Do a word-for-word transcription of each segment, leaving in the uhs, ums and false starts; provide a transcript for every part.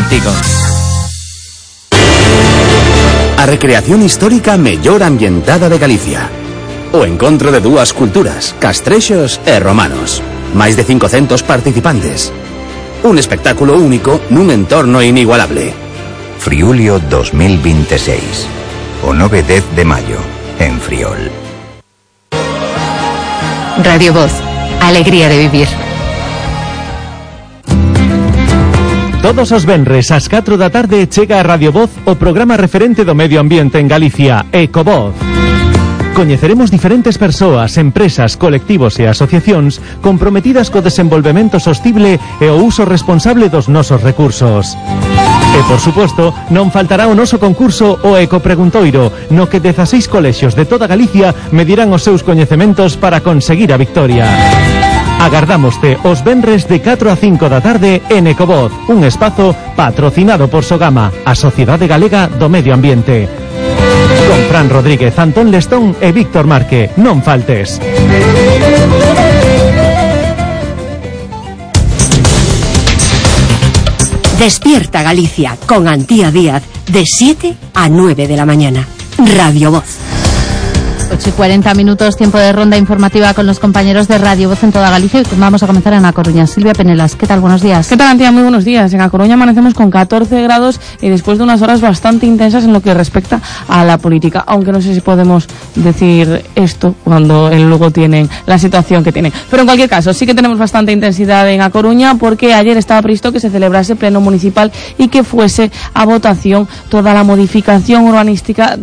contigo. A recreación histórica mellor ambientada de Galicia. O encontro de dúas culturas, castrexos e romanos. Máis de cincocentos participantes. Un espectáculo único nun entorno inigualable. Friulio dos mil veintiséis. O nove e dez de maio, en Friol. Radio Voz. Alegría de vivir. Todos os venres ás catro da tarde chega a Radio Voz o programa referente do medio ambiente en Galicia, Ecovoz. Coñeceremos diferentes persoas, empresas, colectivos e asociacións comprometidas co desenvolvemento sostible e o uso responsable dos nosos recursos. E, por suposto, non faltará o noso concurso o Ecopreguntoiro, no que dezaseis colexios de toda Galicia medirán os seus coñecementos para conseguir a victoria. Agardámoste os venres de catro a cinco da tarde en Ecovoz, un espazo patrocinado por Sogama, a Sociedade Galega do Medio Ambiente. Con Fran Rodríguez, Antón Lestón e Víctor Marque. Non faltes. Despierta Galicia con Antía Díaz de siete a nueve de la mañana. Radio Voz. ocho y cuarenta minutos, tiempo de ronda informativa con los compañeros de Radio Voz en toda Galicia. Y vamos a comenzar en A Coruña. Silvia Penelas, ¿qué tal? Buenos días. ¿Qué tal, Antía? Muy buenos días. En A Coruña amanecemos con catorce grados y después de unas horas bastante intensas en lo que respecta a la política. Aunque no sé si podemos decir esto cuando en Lugo tienen la situación que tienen. Pero en cualquier caso, sí que tenemos bastante intensidad en A Coruña porque ayer estaba previsto que se celebrase pleno municipal y que fuese a votación toda la modificación urbanística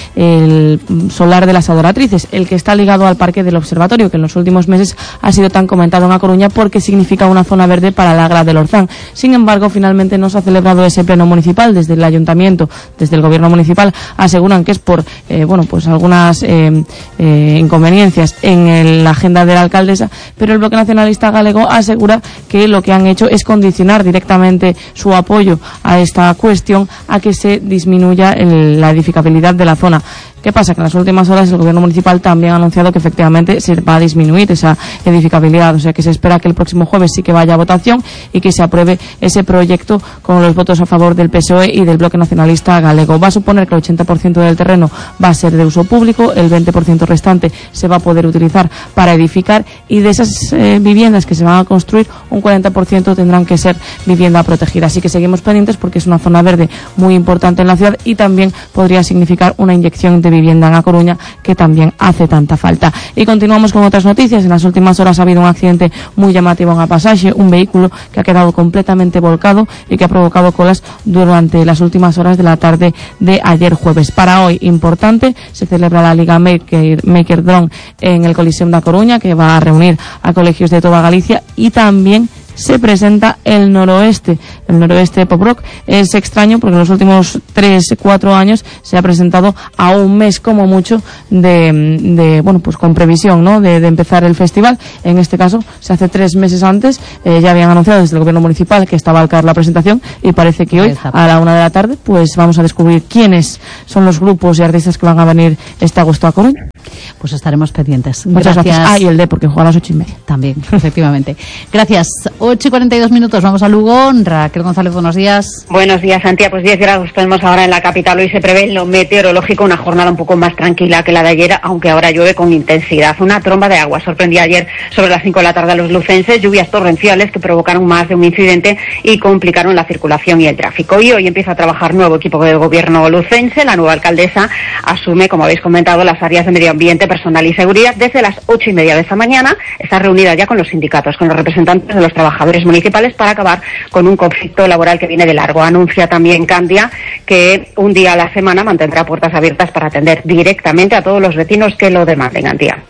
del solar de las Adoratrices, el que está ligado al Parque del Observatorio, que en los últimos meses ha sido tan comentado en A Coruña porque significa una zona verde para la Agra del Orzán. Sin embargo, finalmente no se ha celebrado ese pleno municipal. Desde el Ayuntamiento, desde el Gobierno municipal, aseguran que es por eh, bueno, pues algunas eh, eh, inconveniencias en el, la agenda de la alcaldesa, pero el Bloque Nacionalista Galego asegura que lo que han hecho es condicionar directamente su apoyo a esta cuestión a que se disminuya el, la edificabilidad de la zona. ¿Qué pasa? Que en las últimas horas el Gobierno municipal también ha anunciado que efectivamente se va a disminuir esa edificabilidad, o sea que se espera que el próximo jueves sí que vaya a votación y que se apruebe ese proyecto con los votos a favor del P S O E y del Bloque Nacionalista Galego. Va a suponer que el ochenta por ciento del terreno va a ser de uso público, el veinte por ciento restante se va a poder utilizar para edificar y de esas eh, viviendas que se van a construir, un cuarenta por ciento tendrán que ser vivienda protegida. Así que seguimos pendientes porque es una zona verde muy importante en la ciudad y también podría significar una inyección de vivienda en A Coruña que también hace tanta falta. Y continuamos con otras noticias. En las últimas horas ha habido un accidente muy llamativo en A Pasaxe, un vehículo que ha quedado completamente volcado y que ha provocado colas durante las últimas horas de la tarde de ayer jueves. Para hoy, importante, se celebra la Liga Maker, Maker Drone en el Coliseum de A Coruña, que va a reunir a colegios de toda Galicia, y también se presenta el Noroeste. El Noroeste Pop Rock es extraño porque en los últimos tres, cuatro años se ha presentado a un mes como mucho de, de bueno, pues con previsión, ¿no?, de, de empezar el festival. En este caso se hace tres meses antes. Eh, ya habían anunciado desde el Gobierno municipal que estaba al caer la presentación y parece que hoy a la una de la tarde pues vamos a descubrir quiénes son los grupos y artistas que van a venir este agosto a Coruña. Pues estaremos pendientes. Muchas gracias. gracias. Ah, y el D, porque juega a las ocho y media. También, efectivamente. Gracias. ocho y cuarenta y dos minutos, vamos a Lugo. Raquel González, buenos días. Buenos días, Antía. Pues diez grados tenemos ahora en la capital. Hoy se prevé en lo meteorológico una jornada un poco más tranquila que la de ayer, aunque ahora llueve con intensidad. Una tromba de agua sorprendía ayer sobre las cinco de la tarde a los lucenses, lluvias torrenciales que provocaron más de un incidente y complicaron la circulación y el tráfico. Y hoy empieza a trabajar nuevo equipo del gobierno lucense. La nueva alcaldesa asume, como habéis comentado, las áreas de medio ambiente, personal y seguridad desde las ocho y media de esta mañana. Está reunida ya con los sindicatos, con los representantes de los trabajadores municipales para acabar con un conflicto laboral que viene de largo. Anuncia también Candia que un día a la semana mantendrá puertas abiertas para atender directamente a todos los vecinos que lo demanden. Antía.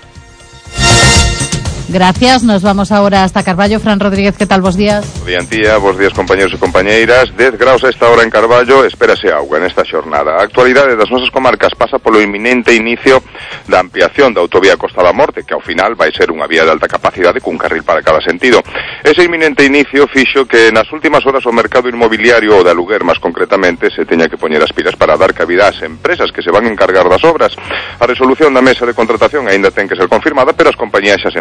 Gracias, nos vamos ahora hasta Carballo. Fran Rodríguez, ¿qué tal? Bos días. Bo día, Antía, bos días, compañeros e compañeiras. dez graus a esta hora en Carballo, espérase auga nesta xornada. A actualidade das nosas comarcas pasa polo inminente inicio da ampliación da autovía Costa da Morte, que ao final vai ser unha vía de alta capacidade cun carril para cada sentido. Ese inminente inicio fixo que nas últimas horas o mercado inmobiliario, o de aluguer máis concretamente, se teña que poñer as pilas para dar cabida ás empresas que se van a encargar das obras. A resolución da mesa de contratación aínda ten que ser confirmada, pero as compañías xa se empezan a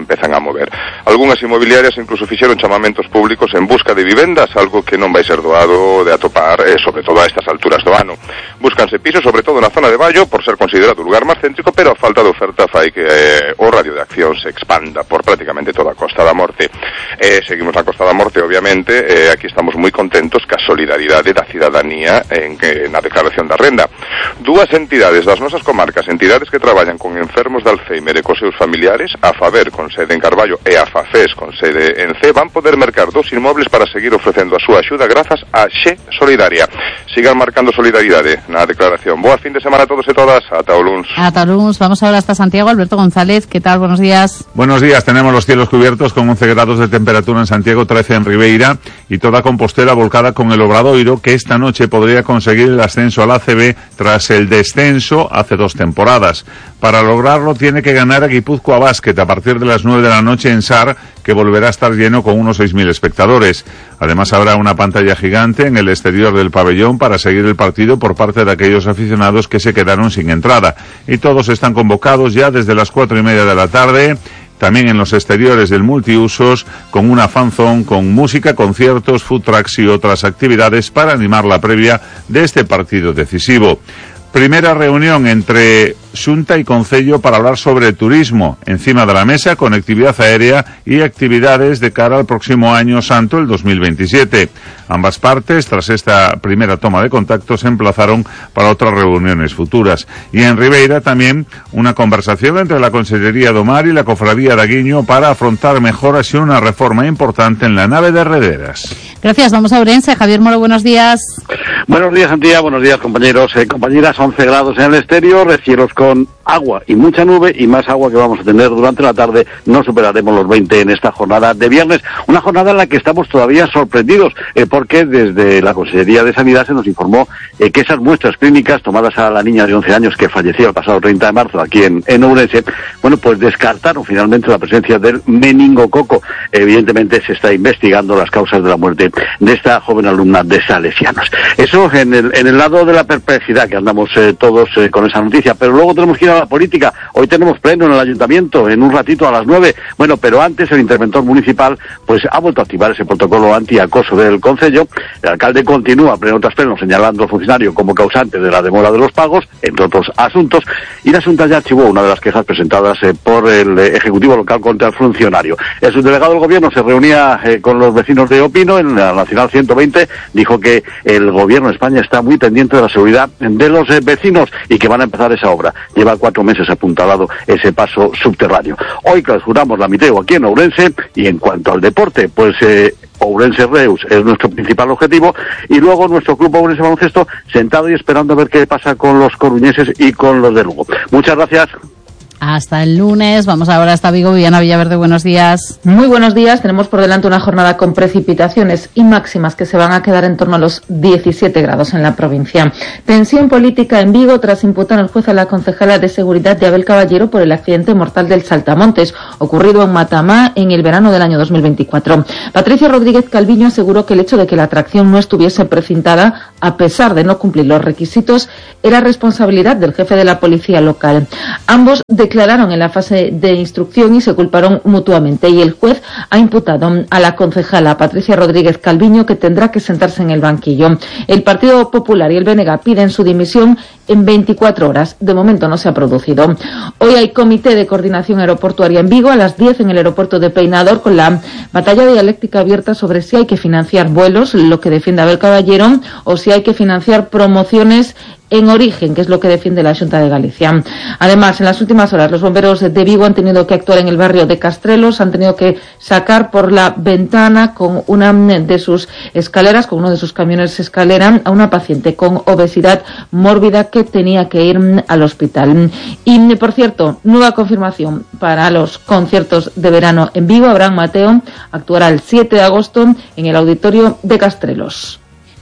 mover. Algunhas inmobiliarias incluso fixeron chamamentos públicos en busca de vivendas, algo que non vai ser doado de atopar, eh, sobre todo a estas alturas do ano. Búscanse pisos, sobre todo na zona de Baio, por ser considerado o lugar máis céntrico, pero a falta de oferta fai que eh, o radio de acción se expanda por prácticamente toda a Costa da Morte. Eh, seguimos na Costa da Morte, obviamente, eh, aquí estamos moi contentos ca solidaridade da cidadanía en que, na declaración da renda. Dúas entidades das nosas comarcas, entidades que traballan con enfermos de Alzheimer e cos seus familiares, a Faber con sede en Carballo e a Fafés con sede en C, van poder mercar dos inmobles para seguir ofrecendo a súa axuda grazas a Xe Solidaria. Sigan marcando solidaridade na declaración. Boa fin de semana a todos e todas. Ata o luns. Ata o luns. Vamos ahora hasta Santiago. Alberto González, ¿qué tal? Buenos días. Buenos días. Tenemos los cielos cubiertos con once grados de temperatura en Santiago, trece en Ribeira y toda Compostela volcada con el Obradoiro, que esta noche podría conseguir el ascenso al A C B tras el descenso hace dos temporadas. Para lograrlo tiene que ganar a Guipúzcoa Basket a partir de las nueve de la noche en Sar, que volverá a estar lleno con unos seis mil espectadores. Además habrá una pantalla gigante en el exterior del pabellón para seguir el partido por parte de aquellos aficionados que se quedaron sin entrada. Y todos están convocados ya desde las cuatro y media de la tarde, también en los exteriores del multiusos, con una fanzone, con música, conciertos, food trucks y otras actividades para animar la previa de este partido decisivo. Primera reunión entre Xunta y Concello para hablar sobre turismo. Encima de la mesa, conectividad aérea y actividades de cara al próximo año santo, el dos mil veintisiete. Ambas partes, tras esta primera toma de contacto, se emplazaron para otras reuniones futuras. Y en Ribeira también una conversación entre la Consellería do Mar y la Cofradía de Aguiño para afrontar mejoras y una reforma importante en la nave de Rederas. Gracias. Vamos a Ourense. Javier Moro, buenos días. Buenos días, Antía. Buenos días, compañeros. Eh, compañeras, once grados en el exterior, cielos con agua y mucha nube y más agua que vamos a tener durante la tarde. No superaremos los veinte en esta jornada de viernes. Una jornada en la que estamos todavía sorprendidos eh, porque desde la Consejería de Sanidad se nos informó eh, que esas muestras clínicas tomadas a la niña de once años que falleció el pasado treinta de marzo aquí en, en Ourense, bueno, pues descartaron finalmente la presencia del meningococo. Evidentemente se está investigando las causas de la muerte de esta joven alumna de Salesianos. Eso en el, en el lado de la perplejidad que andamos eh, todos eh, con esa noticia, pero luego tenemos que ir a la política. Hoy tenemos pleno en el ayuntamiento, en un ratito a las nueve. Bueno, pero antes el interventor municipal pues ha vuelto a activar ese protocolo antiacoso del concello. El alcalde continúa pleno tras pleno señalando al funcionario como causante de la demora de los pagos, entre otros asuntos, y la Xunta ya archivó una de las quejas presentadas eh, por el eh, Ejecutivo local contra el funcionario. El subdelegado del Gobierno se reunía eh, con los vecinos de Opino en la Nacional ciento veinte, dijo que el Gobierno de España está muy pendiente de la seguridad de los eh, vecinos y que van a empezar esa obra. Lleva cuatro meses apuntalado ese paso subterráneo. Hoy clausuramos la Miteo aquí en Ourense y en cuanto al deporte, pues eh, Ourense Reus es nuestro principal objetivo y luego nuestro club Ourense Baloncesto sentado y esperando a ver qué pasa con los coruñeses y con los de Lugo. Muchas gracias. Hasta el lunes. Vamos ahora hasta Vigo. Viviana Villaverde, buenos días. Muy buenos días. Tenemos por delante una jornada con precipitaciones y máximas que se van a quedar en torno a los diecisiete grados en la provincia. Tensión política en Vigo tras imputar al juez a la concejala de seguridad de Abel Caballero por el accidente mortal del Saltamontes, ocurrido en Matamá en el verano del año dos mil veinticuatro. Patricia Rodríguez Calviño aseguró que el hecho de que la atracción no estuviese precintada, a pesar de no cumplir los requisitos, era responsabilidad del jefe de la policía local. Ambos declararon en la fase de instrucción y se culparon mutuamente, y el juez ha imputado a la concejala Patricia Rodríguez Calviño, que tendrá que sentarse en el banquillo. El Partido Popular y el B N G piden su dimisión en veinticuatro horas. De momento no se ha producido. Hoy hay comité de coordinación aeroportuaria en Vigo a las diez en el aeropuerto de Peinador, con la batalla dialéctica abierta sobre si hay que financiar vuelos, lo que defiende Abel Caballero, o si hay que financiar promociones en origen, que es lo que defiende la Xunta de Galicia. Además, en las últimas horas, los bomberos de Vigo han tenido que actuar en el barrio de Castrelos, han tenido que sacar por la ventana con una de sus escaleras, con uno de sus camiones escalera, a una paciente con obesidad mórbida que tenía que ir al hospital. Y, por cierto, nueva confirmación para los conciertos de verano en Vigo. Abraham Mateo actuará el siete de agosto en el auditorio de Castrelos.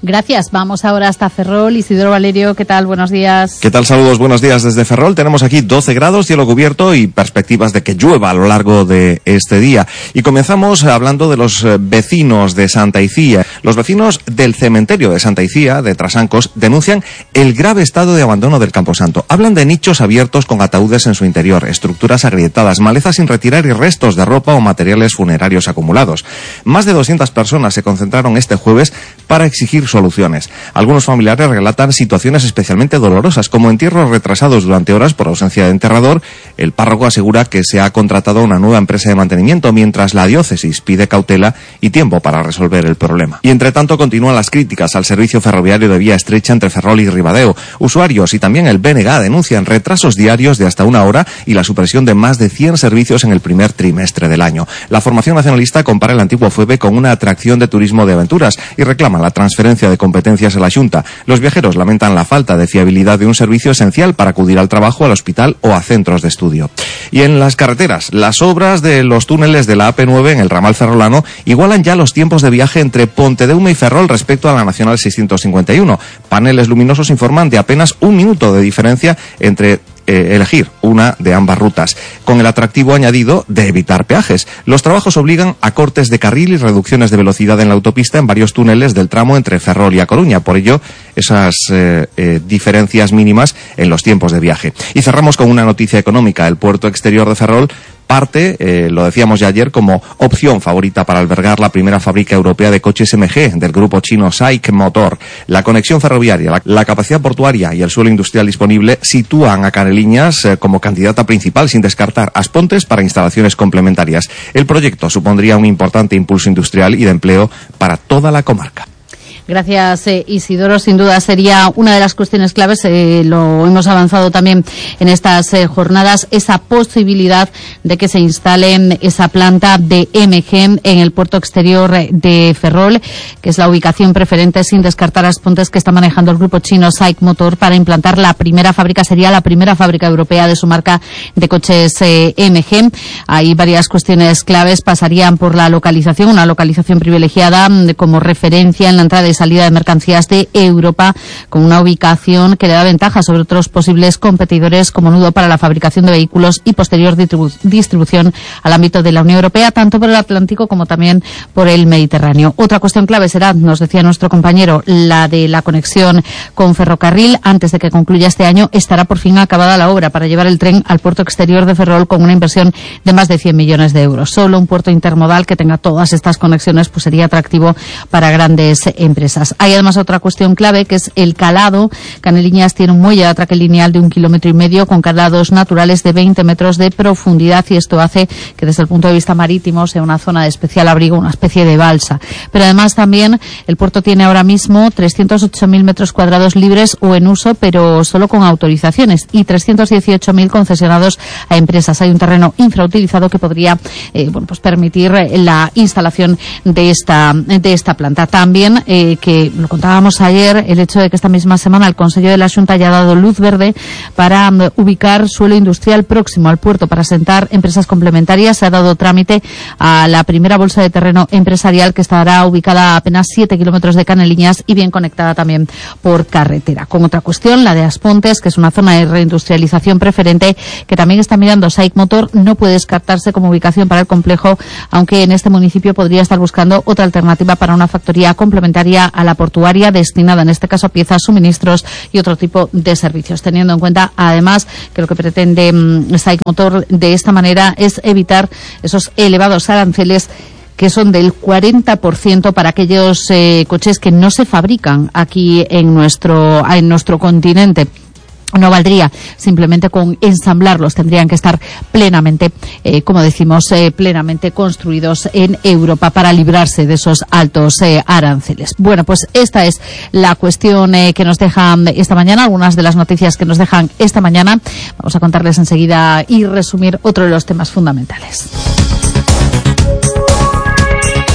Gracias. Vamos ahora hasta Ferrol. Isidoro Valerio, ¿qué tal? Buenos días. ¿Qué tal? Saludos, buenos días desde Ferrol. Tenemos aquí doce grados, cielo cubierto y perspectivas de que llueva a lo largo de este día. Y comenzamos hablando de los vecinos de Santa Icía. Los vecinos del cementerio de Santa Icía, de Trasancos, denuncian el grave estado de abandono del Camposanto. Hablan de nichos abiertos con ataúdes en su interior, estructuras agrietadas, malezas sin retirar y restos de ropa o materiales funerarios acumulados. Más de doscientas personas se concentraron este jueves para exigir soluciones. Algunos familiares relatan situaciones especialmente dolorosas, como entierros retrasados durante horas por ausencia de enterrador. El párroco asegura que se ha contratado una nueva empresa de mantenimiento, mientras la diócesis pide cautela y tiempo para resolver el problema. Y entre tanto continúan las críticas al servicio ferroviario de vía estrecha entre Ferrol y Ribadeo. Usuarios y también el B N G denuncian retrasos diarios de hasta una hora y la supresión de más de cien servicios en el primer trimestre del año. La formación nacionalista compara el antiguo FUEVE con una atracción de turismo de aventuras y reclama la transferencia de competencias a la Xunta. Los viajeros lamentan la falta de fiabilidad de un servicio esencial para acudir al trabajo, al hospital o a centros de estudio. Y en las carreteras, las obras de los túneles de la A P nueve en el ramal ferrolano igualan ya los tiempos de viaje entre Pontedeume y Ferrol respecto a la Nacional seiscientos cincuenta y uno. Paneles luminosos informan de apenas un minuto de diferencia entre Eh, elegir una de ambas rutas, con el atractivo añadido de evitar peajes. Los trabajos obligan a cortes de carril y reducciones de velocidad en la autopista en varios túneles del tramo entre Ferrol y A Coruña. Por ello, esas eh, eh, diferencias mínimas en los tiempos de viaje. Y cerramos con una noticia económica. El puerto exterior de Ferrol parte, eh, lo decíamos ya ayer, como opción favorita para albergar la primera fábrica europea de coches M G del grupo chino SAIC Motor. La conexión ferroviaria, la, la capacidad portuaria y el suelo industrial disponible sitúan a Caneliñas eh, como candidata principal, sin descartar Aspontes para instalaciones complementarias. El proyecto supondría un importante impulso industrial y de empleo para toda la comarca. Gracias, eh, Isidoro. Sin duda sería una de las cuestiones claves, eh, lo hemos avanzado también en estas eh, jornadas, esa posibilidad de que se instale esa planta de M G en el puerto exterior de Ferrol, que es la ubicación preferente, sin descartar Aspontes, que está manejando el grupo chino SAIC Motor para implantar la primera fábrica, sería la primera fábrica europea de su marca de coches eh, M G. Hay varias cuestiones claves, pasarían por la localización, una localización privilegiada como referencia en la entrada y salida de mercancías de Europa, con una ubicación que le da ventaja sobre otros posibles competidores como nudo para la fabricación de vehículos y posterior distribu- distribución al ámbito de la Unión Europea, tanto por el Atlántico como también por el Mediterráneo. Otra cuestión clave será, nos decía nuestro compañero, la de la conexión con ferrocarril. Antes de que concluya este año estará por fin acabada la obra para llevar el tren al puerto exterior de Ferrol, con una inversión de más de cien millones de euros. Solo un puerto intermodal que tenga todas estas conexiones pues sería atractivo para grandes empresas. Hay además otra cuestión clave, que es el calado. Caneliñas tiene un muelle de atraque lineal de un kilómetro y medio con calados naturales de veinte metros de profundidad, y esto hace que desde el punto de vista marítimo sea una zona de especial abrigo, una especie de balsa. Pero además también el puerto tiene ahora mismo trescientos ocho mil metros cuadrados libres o en uso, pero solo con autorizaciones, y trescientos dieciocho mil concesionados a empresas. Hay un terreno infrautilizado que podría eh, bueno, pues permitir la instalación de esta, de esta planta. También eh, que lo contábamos ayer, el hecho de que esta misma semana el Consejo de la Xunta haya dado luz verde para um, ubicar suelo industrial próximo al puerto para asentar empresas complementarias. Se ha dado trámite a la primera bolsa de terreno empresarial, que estará ubicada a apenas siete kilómetros de Caneliñas y bien conectada también por carretera. Con otra cuestión, la de Aspontes, que es una zona de reindustrialización preferente que también está mirando SAIC Motor, no puede descartarse como ubicación para el complejo, aunque en este municipio podría estar buscando otra alternativa para una factoría complementaria a la portuaria, destinada en este caso a piezas, suministros y otro tipo de servicios, teniendo en cuenta además que lo que pretende mmm, SAIC Motor de esta manera es evitar esos elevados aranceles que son del cuarenta por ciento para aquellos eh, coches que no se fabrican aquí en nuestro, en nuestro continente. No valdría simplemente con ensamblarlos, tendrían que estar plenamente, eh, como decimos, eh, plenamente construidos en Europa para librarse de esos altos eh, aranceles. Bueno, pues esta es la cuestión eh, que nos dejan esta mañana, algunas de las noticias que nos dejan esta mañana. Vamos a contarles enseguida y resumir otro de los temas fundamentales.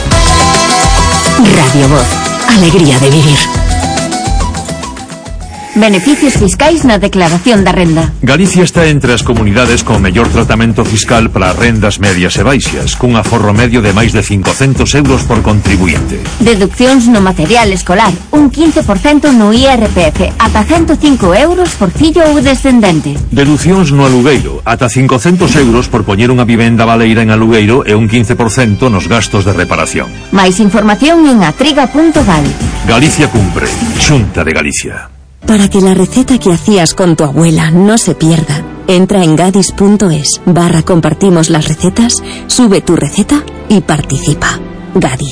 Radio Voz, alegría de vivir. Beneficios fiscais na declaración da renda. Galicia está entre as comunidades con mellor tratamento fiscal para rendas medias e baixas, cun aforro medio de máis de cincocentos euros por contribuinte. Deduccións no material escolar, un quince por cento no I R P F, ata ciento cinco euros por fillo ou descendente. Deducións no alugueiro, ata cincocentos euros por poñer unha vivenda baleira en alugueiro e un quince por cento nos gastos de reparación. Máis información en atriga punto gal. Galicia cumpre. Xunta de Galicia. Para que la receta que hacías con tu abuela no se pierda, entra en gadis punto es barra compartimos las recetas, sube tu receta y participa. Gadis.